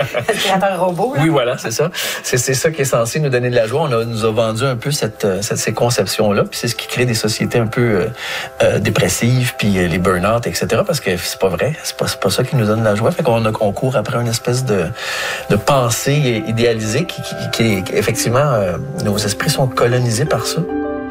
Aspirateur robot, là. Oui, voilà, c'est ça. C'est ça qui est censé nous donner de la joie. Nous a vendu un peu ces conceptions-là, puis c'est ce qui crée des sociétés un peu dépressives, puis les burn-out, etc., parce que c'est pas vrai. C'est pas ça qui nous donne de la joie. Fait qu'on court après une espèce de pensée idéalisée qui effectivement, nos esprits sont colonisés par ça.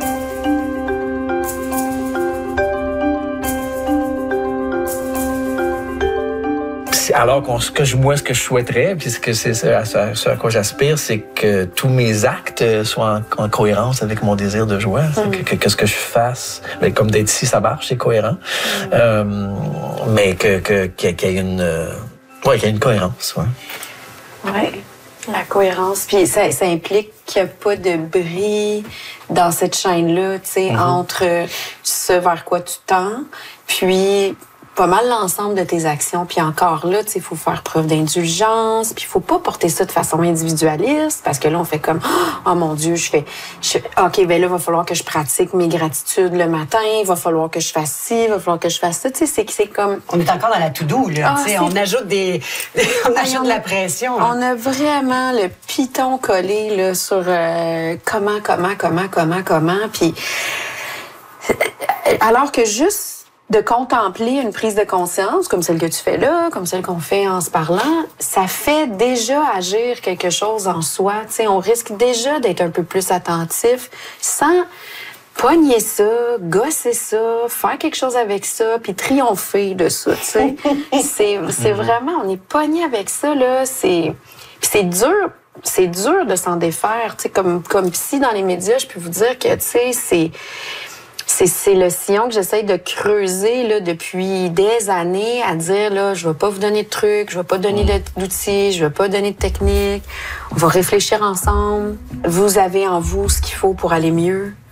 Alors ce que je souhaiterais, puis ce à quoi j'aspire, c'est que tous mes actes soient en cohérence avec mon désir de joie. Que ce que je fasse, comme d'être ici, ça marche, c'est cohérent. Mais qu'il y ait une cohérence. Ouais. La cohérence. Puis ça implique qu'il n'y a pas de bris dans cette chaîne-là, tu sais, entre ce vers quoi tu tends, puis pas mal l'ensemble de tes actions. Puis encore là, tu sais, il faut faire preuve d'indulgence, puis il faut pas porter ça de façon individualiste, parce que là, on fait comme, oh mon Dieu, OK, ben là, il va falloir que je pratique mes gratitudes le matin, il va falloir que je fasse ci, il va falloir que je fasse ça. Tu sais, c'est comme... On est encore dans la to-do, là. Tu sais, on ajoute on ajoute de la pression. Hein. On a vraiment le piton collé, là, sur comment, puis... Alors que juste de contempler une prise de conscience, comme celle que tu fais là, comme celle qu'on fait en se parlant, ça fait déjà agir quelque chose en soi. Tu sais, on risque déjà d'être un peu plus attentif sans pogner ça, gosser ça, faire quelque chose avec ça, puis triompher de ça, tu sais. c'est vraiment, on est pogné avec ça, là. C'est dur. C'est dur de s'en défaire, tu sais, comme psy dans les médias, je peux vous dire que, tu sais, c'est le sillon que j'essaye de creuser là, depuis des années, à dire, là, je vais pas vous donner de trucs, je vais pas donner d'outils, je vais pas donner de techniques. On va réfléchir ensemble. Vous avez en vous ce qu'il faut pour aller mieux.